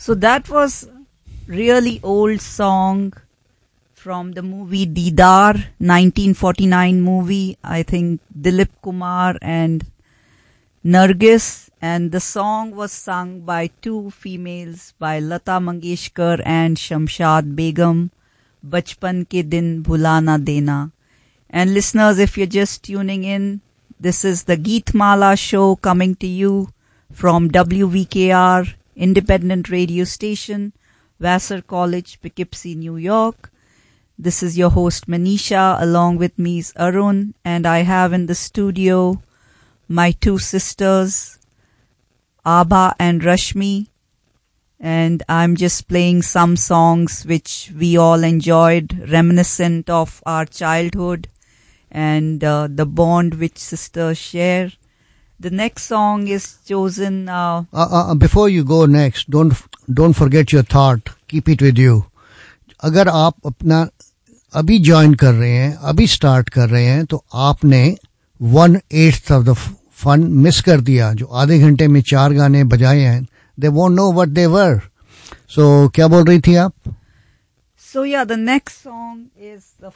So that was really old song from the movie Deedar, 1949 movie. I think Dilip Kumar and Nargis, and the song was sung by two females, by Lata Mangeshkar and Shamshad Begum. Bachpan ke din bhula na dena. And listeners, if you're just tuning in, this is the Geetmala show coming to you from WVKR, independent radio station, Vassar College, Poughkeepsie, New York. This is your host Manisha, along with me is Arun, and I have in the studio my two sisters, Abha and Rashmi, and I'm just playing some songs which we all enjoyed, reminiscent of our childhood and the bond which sisters share. The next song is chosen. Before you go next, don't forget your thought. Keep it with you. अगर आप अपना अभी join कर रहे हैं, अभी start कर रहे हैं, तो आपने 1/8 of the fun मिस कर दिया. जो आधे घंटे में 4 गाने बजाए हैं, they won't know what they were. So क्या बोल रही थी आप? So yeah, the next song is the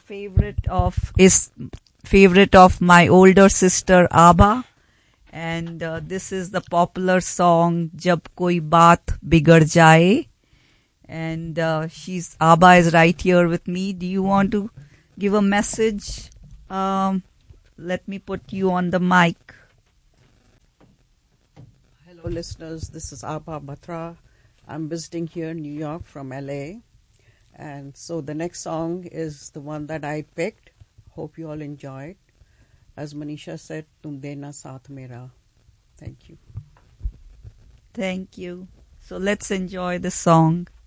favorite of my older sister Abha, and this is the popular song Jab Koi Baat Bigad Jaye. And Abha is right here with me. Do you want to give a message? Let me put you on the mic. Hello listeners, this is Abha Batra. I'm visiting here in New York from LA. And so the next song is the one that I picked. Hope you all enjoy it. As Manisha said, Tum Dena Saath Mera. Thank you. Thank you. So let's enjoy the song.